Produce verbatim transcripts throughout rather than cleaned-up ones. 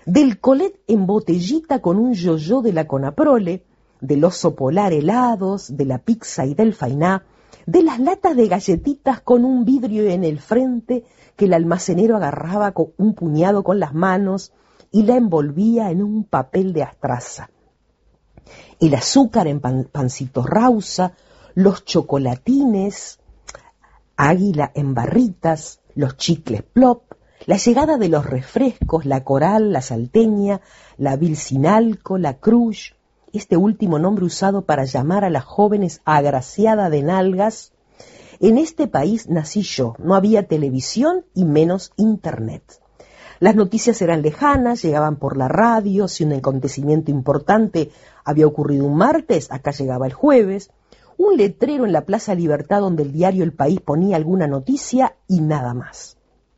del Colette en botellita con un yo-yo de la Conaprole, del oso polar helados, de la pizza y del fainá, de las latas de galletitas con un vidrio en el frente que el almacenero agarraba con un puñado con las manos y la envolvía en un papel de astraza. El azúcar en pan, pancitos rausa, los chocolatines, águila en barritas, los chicles plop, la llegada de los refrescos, la Coral, la Salteña, la Vilcinalco, la Crush, este último nombre usado para llamar a las jóvenes agraciada de nalgas. En este país nací yo, no había televisión y menos internet. Las noticias eran lejanas, llegaban por la radio, si un acontecimiento importante había ocurrido un martes, acá llegaba el jueves, un letrero en la Plaza Libertad donde el diario El País ponía alguna noticia y nada más.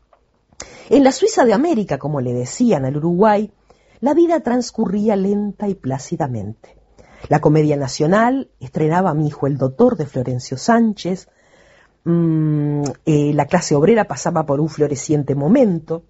En la Suiza de América, como le decían al Uruguay, la vida transcurría lenta y plácidamente. La Comedia Nacional estrenaba a mi hijo El Doctor de Florencio Sánchez, mm, eh, la clase obrera pasaba por un floreciente momento,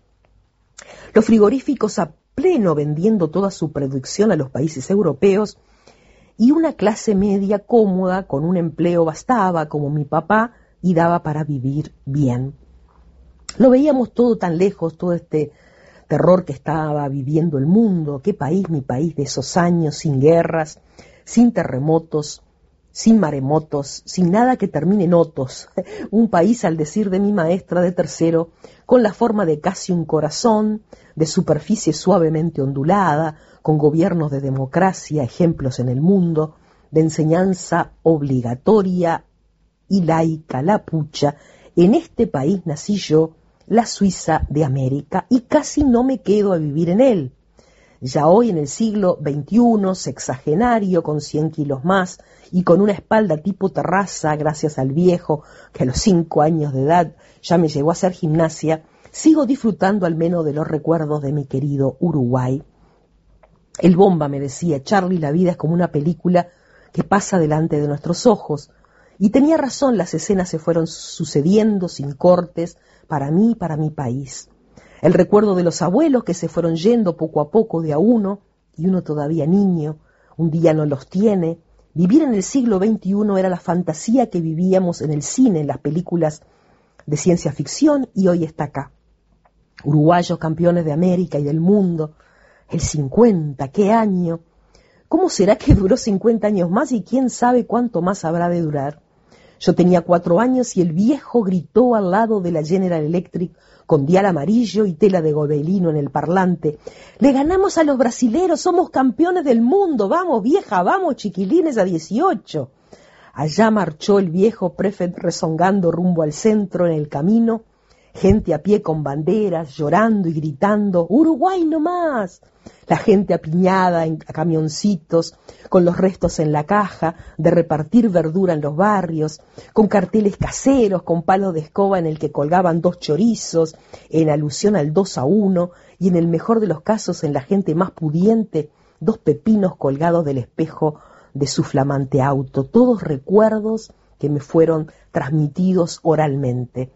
los frigoríficos a pleno vendiendo toda su producción a los países europeos, y una clase media cómoda con un empleo bastaba, como mi papá, y daba para vivir bien. Lo veíamos todo tan lejos, todo este terror que estaba viviendo el mundo. Qué país, mi país, de esos años, sin guerras, sin terremotos, sin maremotos, sin nada que termine en otos. Un país, al decir de mi maestra de tercero, con la forma de casi un corazón, de superficie suavemente ondulada, con gobiernos de democracia, ejemplos en el mundo, de enseñanza obligatoria y laica, la pucha. En este país nací yo, la Suiza de América, y casi no me quedo a vivir en él. Ya hoy, en el siglo veintiuno, sexagenario, con cien kilos más, y con una espalda tipo terraza, gracias al viejo, que a los cinco años de edad ya me llevó a hacer gimnasia, sigo disfrutando al menos de los recuerdos de mi querido Uruguay. El Bomba me decía: Charlie, la vida es como una película que pasa delante de nuestros ojos. Y tenía razón, las escenas se fueron sucediendo sin cortes, para mí y para mi país. El recuerdo de los abuelos que se fueron yendo poco a poco de a uno, y uno todavía niño, un día no los tiene. Vivir en el siglo veintiuno era la fantasía que vivíamos en el cine, en las películas de ciencia ficción, y hoy está acá. Uruguayos campeones de América y del mundo. El cincuenta, ¿qué año? ¿Cómo será que duró cincuenta años más y quién sabe cuánto más habrá de durar? Yo tenía cuatro años y el viejo gritó al lado de la General Electric con dial amarillo y tela de gobelino en el parlante: ¡le ganamos a los brasileros! ¡Somos campeones del mundo! ¡Vamos, vieja! ¡Vamos, chiquilines a dieciocho! Allá marchó el viejo prefect rezongando rumbo al centro. En el camino, gente a pie con banderas, llorando y gritando: ¡Uruguay no más! La gente apiñada en camioncitos, con los restos en la caja, de repartir verdura en los barrios, con carteles caseros, con palos de escoba en el que colgaban dos chorizos, en alusión al dos a uno, y en el mejor de los casos, en la gente más pudiente, dos pepinos colgados del espejo de su flamante auto. Todos recuerdos que me fueron transmitidos oralmente.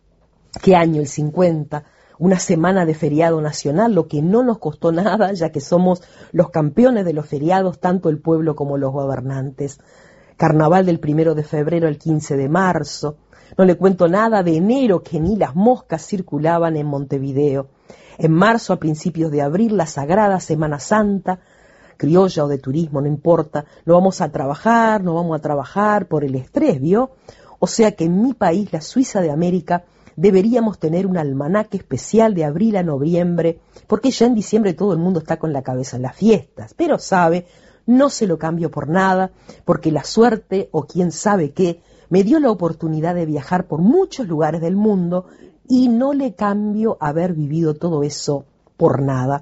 ¿Qué año el cincuenta? Una semana de feriado nacional, lo que no nos costó nada, ya que somos los campeones de los feriados, tanto el pueblo como los gobernantes. Carnaval del primero de febrero al quince de marzo. No le cuento nada de enero, que ni las moscas circulaban en Montevideo. En marzo, a principios de abril, la sagrada Semana Santa, criolla o de turismo, no importa. No vamos a trabajar, no vamos a trabajar por el estrés, ¿vio? O sea que en mi país, la Suiza de América, deberíamos tener un almanaque especial de abril a noviembre, porque ya en diciembre todo el mundo está con la cabeza en las fiestas. Pero sabe, no se lo cambio por nada, porque la suerte, o quién sabe qué, me dio la oportunidad de viajar por muchos lugares del mundo y no le cambio haber vivido todo eso por nada.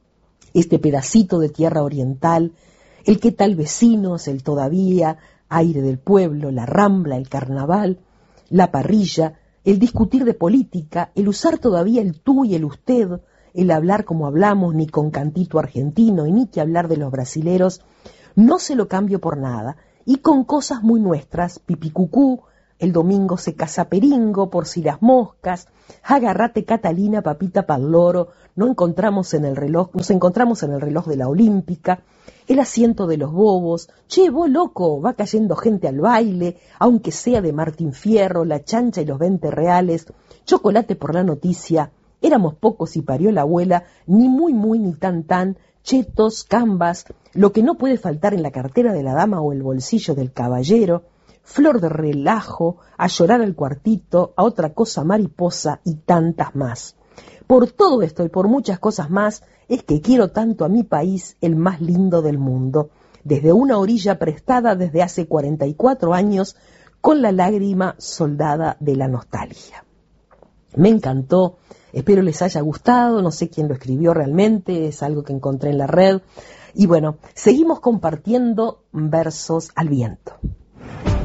Este pedacito de tierra oriental, el qué tal vecinos, el todavía aire del pueblo, la rambla, el carnaval, la parrilla, el discutir de política, el usar todavía el tú y el usted, el hablar como hablamos, ni con cantito argentino, y ni que hablar de los brasileros, no se lo cambio por nada. Y con cosas muy nuestras: pipicucú, el domingo se casa peringo, por si las moscas, agarrate Catalina, papita pa'l loro, no encontramos en el reloj, nos encontramos en el reloj de la Olímpica, el asiento de los bobos, che, vos loco, va cayendo gente al baile, aunque sea de Martín Fierro, la chancha y los veinte reales, chocolate por la noticia, éramos pocos y parió la abuela, ni muy muy ni tan tan, chetos, cambas, lo que no puede faltar en la cartera de la dama o el bolsillo del caballero, flor de relajo, a llorar al cuartito, a otra cosa mariposa y tantas más. Por todo esto y por muchas cosas más es que quiero tanto a mi país, el más lindo del mundo, desde una orilla prestada desde hace cuarenta y cuatro años, con la lágrima soldada de la nostalgia. Me encantó, espero les haya gustado, no sé quién lo escribió realmente, es algo que encontré en la red, y bueno, seguimos compartiendo versos al viento.